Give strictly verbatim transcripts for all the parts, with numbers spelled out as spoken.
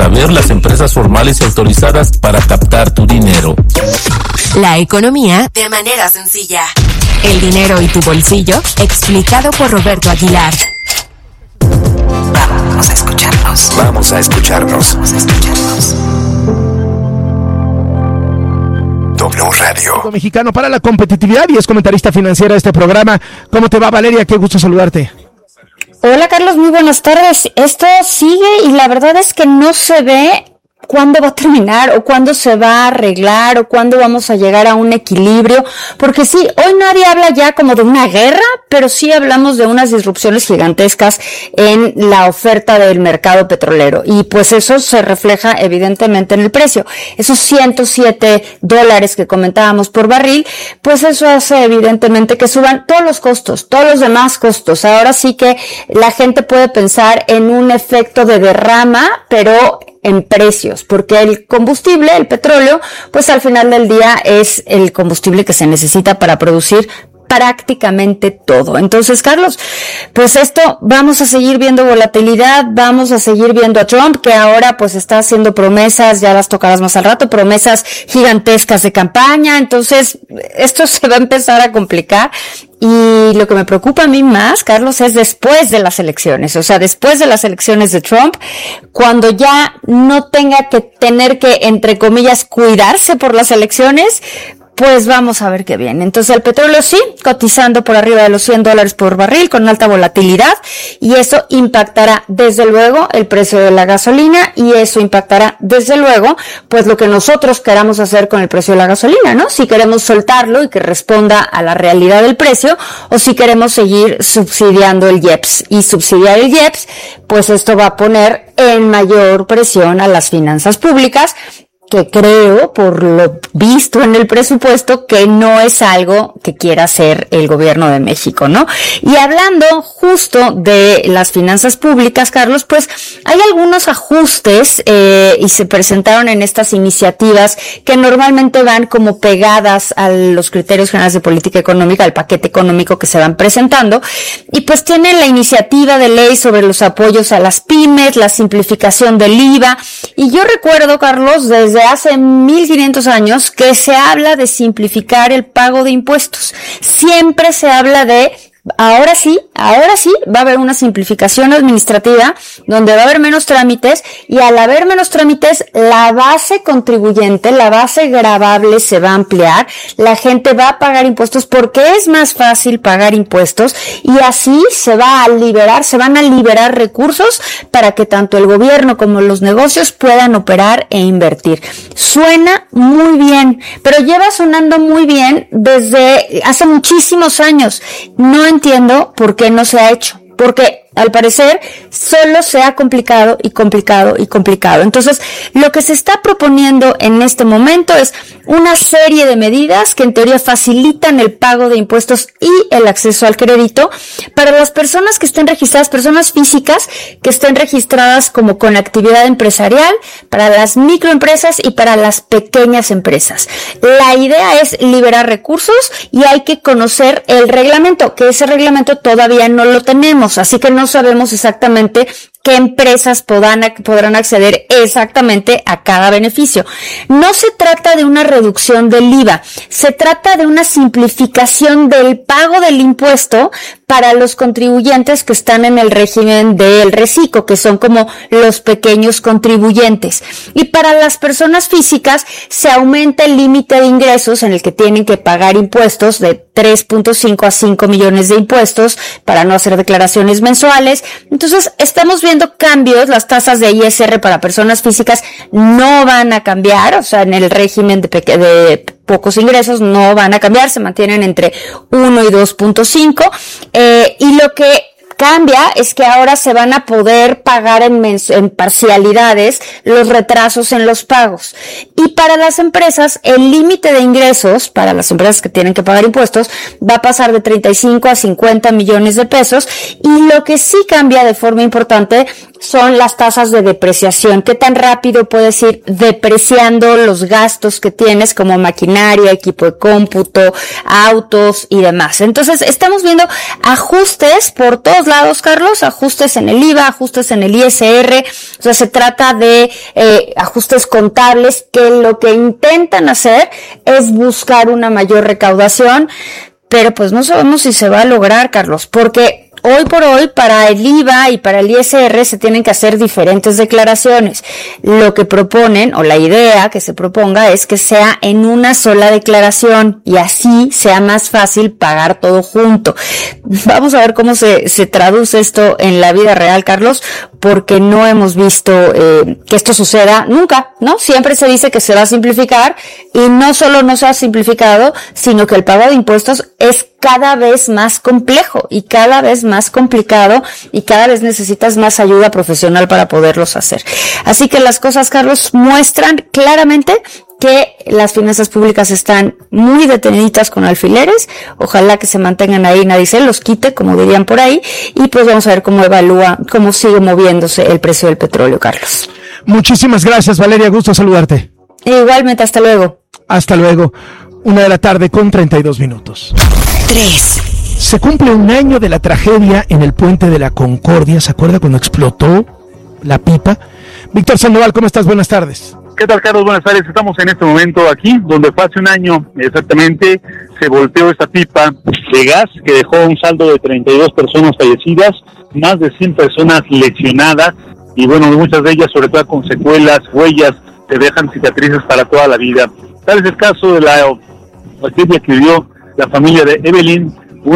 saber las empresas formales y autorizadas para captar tu dinero. La economía de manera sencilla. El dinero y tu bolsillo, explicado por Roberto Aguilar. Vamos a escucharnos. Vamos a escucharnos. Vamos a escucharnos. W Radio. Mexicano para la competitividad y es comentarista financiera de este programa. ¿Cómo te va, Valeria? Qué gusto saludarte. Hola, Carlos, muy buenas tardes. Esto sigue y la verdad es que no se ve cuándo va a terminar o cuándo se va a arreglar o cuándo vamos a llegar a un equilibrio, porque sí, hoy nadie habla ya como de una guerra, pero sí hablamos de unas disrupciones gigantescas en la oferta del mercado petrolero y pues eso se refleja evidentemente en el precio. Esos ciento siete dólares que comentábamos por barril, pues eso hace evidentemente que suban todos los costos, todos los demás costos. Ahora sí que la gente puede pensar en un efecto de derrama, pero en precios, porque el combustible, el petróleo, pues al final del día es el combustible que se necesita para producir prácticamente todo. Entonces, Carlos, pues esto, vamos a seguir viendo volatilidad, vamos a seguir viendo a Trump, que ahora pues está haciendo promesas, ya las tocarás más al rato, promesas gigantescas de campaña. Entonces, esto se va a empezar a complicar. Y lo que me preocupa a mí más, Carlos, es después de las elecciones, o sea, después de las elecciones de Trump, cuando ya no tenga que tener que, entre comillas, cuidarse por las elecciones, pues vamos a ver qué viene. Entonces el petróleo sí, cotizando por arriba de los cien dólares por barril con alta volatilidad y eso impactará desde luego el precio de la gasolina y eso impactará desde luego pues lo que nosotros queramos hacer con el precio de la gasolina, ¿no? Si queremos soltarlo y que responda a la realidad del precio o si queremos seguir subsidiando el I E P S y subsidiar el I E P S, pues esto va a poner en mayor presión a las finanzas públicas, que creo, por lo visto en el presupuesto, que no es algo que quiera hacer el gobierno de México, ¿no? Y hablando justo de las finanzas públicas, Carlos, pues hay algunos ajustes eh, y se presentaron en estas iniciativas que normalmente van como pegadas a los criterios generales de política económica, al paquete económico que se van presentando, y pues tienen la iniciativa de ley sobre los apoyos a las pymes, la simplificación del I V A, y yo recuerdo, Carlos, desde hace mil quinientos años que se habla de simplificar el pago de impuestos. Siempre se habla de ahora sí, ahora sí va a haber una simplificación administrativa donde va a haber menos trámites y al haber menos trámites la base contribuyente, la base gravable se va a ampliar, la gente va a pagar impuestos porque es más fácil pagar impuestos y así se va a liberar, se van a liberar recursos para que tanto el gobierno como los negocios puedan operar e invertir. Suena muy bien, pero lleva sonando muy bien desde hace muchísimos años. No entiendo por qué no se ha hecho, porque al parecer solo se ha complicado y complicado y complicado. Entonces, lo que se está proponiendo en este momento es una serie de medidas que en teoría facilitan el pago de impuestos y el acceso al crédito para las personas que estén registradas, personas físicas que estén registradas como con actividad empresarial, para las microempresas y para las pequeñas empresas. La idea es liberar recursos y hay que conocer el reglamento, que ese reglamento todavía no lo tenemos, así que no sabemos exactamente qué empresas podrán, podrán acceder exactamente a cada beneficio. No se trata de una reducción del I V A, se trata de una simplificación del pago del impuesto para los contribuyentes que están en el régimen del reciclo, que son como los pequeños contribuyentes. Y para las personas físicas se aumenta el límite de ingresos en el que tienen que pagar impuestos de tres punto cinco a cinco millones de impuestos para no hacer declaraciones mensuales. Entonces, estamos viendo cambios, las tasas de I S R para personas físicas no van a cambiar, o sea, en el régimen de, peque- de pocos ingresos no van a cambiar, se mantienen entre uno y dos punto cinco, eh, y lo que cambia es que ahora se van a poder pagar en, mens- en parcialidades los retrasos en los pagos. Y para las empresas, el límite de ingresos, para las empresas que tienen que pagar impuestos, va a pasar de treinta y cinco a cincuenta millones de pesos. Y lo que sí cambia de forma importante son las tasas de depreciación. ¿Qué tan rápido puedes ir depreciando los gastos que tienes como maquinaria, equipo de cómputo, autos y demás? Entonces, estamos viendo ajustes por todos todos lados, Carlos, ajustes en el I V A, ajustes en el I S R, o sea, se trata de eh, ajustes contables que lo que intentan hacer es buscar una mayor recaudación, pero pues no sabemos si se va a lograr, Carlos, porque hoy por hoy para el I V A y para el I S R se tienen que hacer diferentes declaraciones. Lo que proponen, o la idea que se proponga, es que sea en una sola declaración y así sea más fácil pagar todo junto. Vamos a ver cómo se, se traduce esto en la vida real, Carlos, porque no hemos visto eh, que esto suceda nunca, ¿no? Siempre se dice que se va a simplificar y no solo no se ha simplificado, sino que el pago de impuestos es cada vez más complejo y cada vez más complicado y cada vez necesitas más ayuda profesional para poderlos hacer. Así que las cosas, Carlos, muestran claramente que las finanzas públicas están muy detenidas con alfileres. Ojalá que se mantengan ahí, nadie se los quite, como dirían por ahí, y pues vamos a ver cómo evalúa, cómo sigue moviéndose el precio del petróleo, Carlos. Muchísimas gracias, Valeria, gusto saludarte. Igualmente, hasta luego. Hasta luego. Una de la tarde con treinta y dos minutos. tres. Se cumple un año de la tragedia en el Puente de la Concordia. ¿Se acuerda cuando explotó la pipa? Víctor Sandoval, ¿cómo estás? Buenas tardes. ¿Qué tal, Carlos? Buenas tardes. Estamos en este momento aquí, donde fue hace un año exactamente se volteó esta pipa de gas que dejó un saldo de treinta y dos personas fallecidas, más de cien personas lesionadas y bueno, muchas de ellas sobre todo con secuelas, huellas que dejan cicatrices para toda la vida. Tal es el caso de la tragedia que vivió la familia de Evelyn,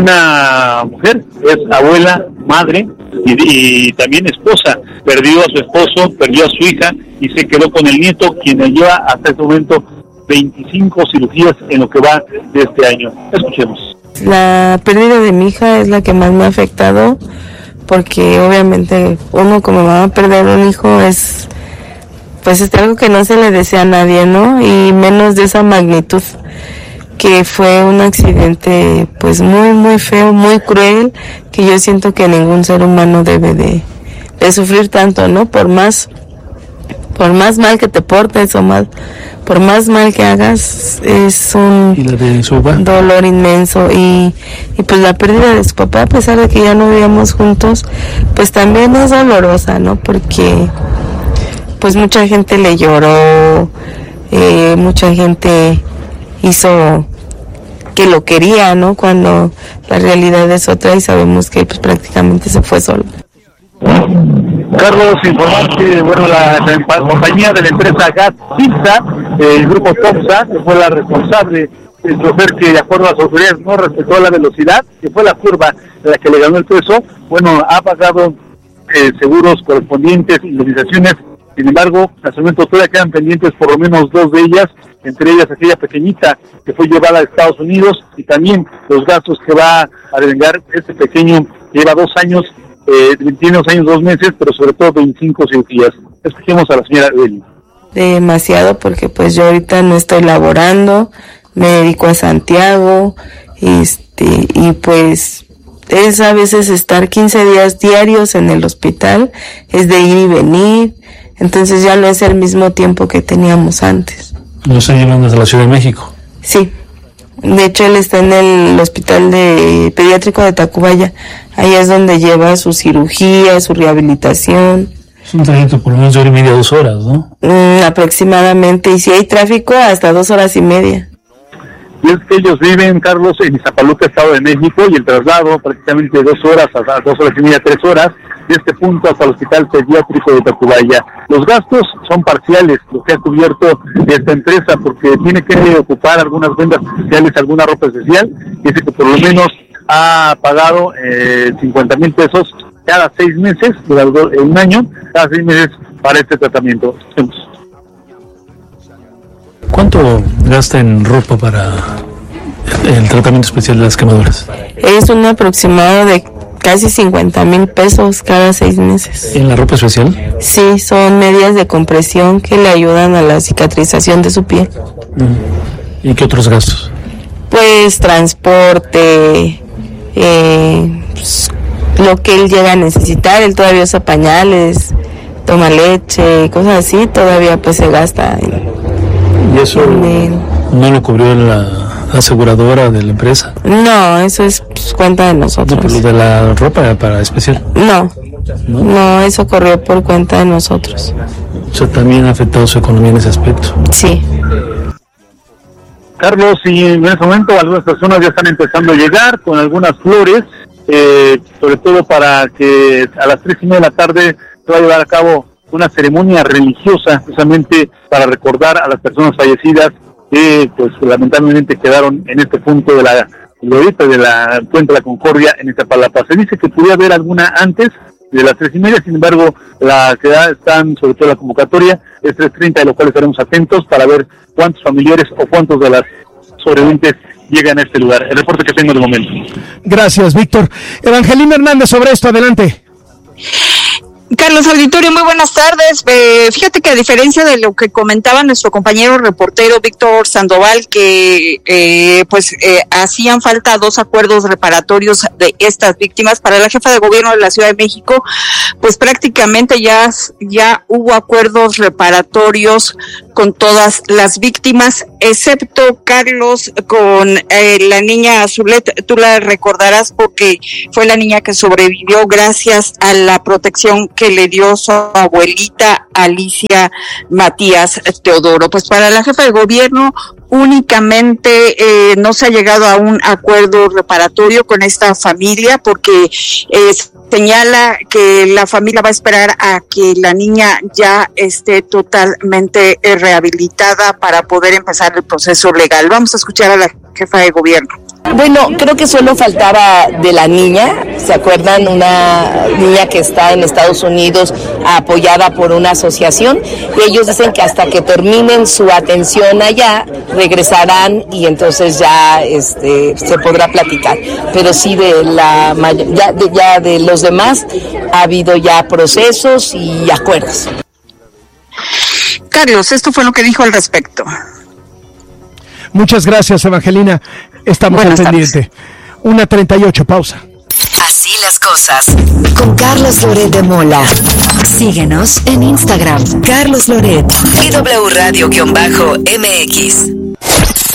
una mujer, es abuela, madre y, y también esposa. Perdió a su esposo, perdió a su hija y se quedó con el nieto, quien lleva hasta este momento veinticinco cirugías en lo que va de este año. Escuchemos. La pérdida de mi hija es la que más me ha afectado, porque obviamente uno como mamá perder un hijo es, pues es algo que no se le desea a nadie, ¿no? Y menos de esa magnitud, que fue un accidente pues muy muy feo, muy cruel, que yo siento que ningún ser humano debe de, de sufrir tanto, ¿no? Por más por más mal que te portes o más por más mal que hagas, es un dolor inmenso y, y pues la pérdida de su papá, a pesar de que ya no vivíamos juntos, pues también es dolorosa, ¿no? Porque pues mucha gente le lloró, eh, mucha gente hizo que lo quería, ¿no? Cuando la realidad es otra y sabemos que pues prácticamente se fue solo. Carlos, informar que bueno, la, la compañía de la empresa Gas Cinza, el grupo Topsa, que fue la responsable, el chofer que de acuerdo a las autoridades no respetó la velocidad, que fue la curva en la que le ganó el peso, bueno, ha pagado eh, seguros correspondientes, indemnizaciones. Sin embargo, hasta el momento todavía quedan pendientes por lo menos dos de ellas, entre ellas aquella pequeñita que fue llevada a Estados Unidos y también los gastos que va a devengar este pequeño, que lleva dos años, eh, tiene dos años, dos meses, pero sobre todo veinticinco cirugías. Escuchemos a la señora Eli. Demasiado, porque pues yo ahorita no estoy laborando, me dedico a Santiago, este, y pues es a veces estar quince días diarios en el hospital, es de ir y venir, entonces ya no es el mismo tiempo que teníamos antes. ¿Lo están llevando desde la Ciudad de México? Sí, de hecho él está en el hospital de pediátrico de Tacubaya, ahí es donde lleva su cirugía, su rehabilitación. Es un trayecto por lo menos de hora y media, dos horas, ¿no? Mm, aproximadamente, y si hay tráfico, hasta dos horas y media. Y es que ellos viven, Carlos, en Iztapaluca, Estado de México, y el traslado prácticamente de dos horas hasta dos horas y media, tres horas, de este punto hasta el hospital pediátrico de Tacubaya. Los gastos son parciales, lo que ha cubierto esta empresa, porque tiene que ocupar algunas vendas especiales, alguna ropa especial, y dice que por lo menos ha pagado eh, cincuenta mil pesos cada seis meses, durante un año, cada seis meses para este tratamiento. ¿Cuánto gasta en ropa para el tratamiento especial de las quemaduras? Es un aproximado de casi cincuenta mil pesos cada seis meses. ¿En la ropa especial? Sí, son medias de compresión que le ayudan a la cicatrización de su piel. ¿Y qué otros gastos? Pues transporte, eh, pues, lo que él llega a necesitar, él todavía usa pañales, toma leche, cosas así, todavía pues se gasta en... ¿Y eso en el... no lo cubrió la aseguradora de la empresa? No, eso es pues, cuenta de nosotros. No, por lo de la ropa para especial. No, no, no, eso corrió por cuenta de nosotros. O sea, también ha afectado su economía en ese aspecto. Sí. Carlos, y en ese momento algunas personas ya están empezando a llegar con algunas flores, eh, sobre todo para que a las tres y media de la tarde se va a llevar a cabo una ceremonia religiosa, precisamente para recordar a las personas fallecidas que pues lamentablemente quedaron en este punto de la glorieta de la Puente de la Concordia en Iztapalapa. Se dice que pudiera haber alguna antes de las tres y media, sin embargo, la que da están, sobre todo la convocatoria, es tres treinta, de lo cual estaremos atentos para ver cuántos familiares o cuántos de las sobrevivientes llegan a este lugar. El reporte que tengo de momento. Gracias, Víctor. Evangelina Hernández, sobre esto, adelante. Carlos Auditorio, muy buenas tardes. Eh, fíjate que a diferencia de lo que comentaba nuestro compañero reportero Víctor Sandoval, que eh, pues eh, hacían falta dos acuerdos reparatorios de estas víctimas, para la jefa de gobierno de la Ciudad de México, pues prácticamente ya, ya hubo acuerdos reparatorios con todas las víctimas, excepto, Carlos, con eh, la niña Azulet. Tú la recordarás porque fue la niña que sobrevivió gracias a la protección que le dio su abuelita Alicia Matías Teodoro. Pues para la jefa de gobierno únicamente eh, no se ha llegado a un acuerdo reparatorio con esta familia, porque eh, señala que la familia va a esperar a que la niña ya esté totalmente eh, rehabilitada para poder empezar el proceso legal. Vamos a escuchar a la jefa de gobierno. Bueno, creo que solo faltaba de la niña, ¿se acuerdan? Una niña que está en Estados Unidos apoyada por una asociación, y ellos dicen que hasta que terminen su atención allá, regresarán y entonces ya este, se podrá platicar. Pero sí, de la ya de, ya de los demás ha habido ya procesos y acuerdos. Carlos, esto fue lo que dijo al respecto. Muchas gracias, Evangelina. Estamos al pendiente. una treinta y ocho, pausa. Así las cosas. Con Carlos Loret de Mola. Síguenos en Instagram. Carlos Loret. Y W Radio-M X.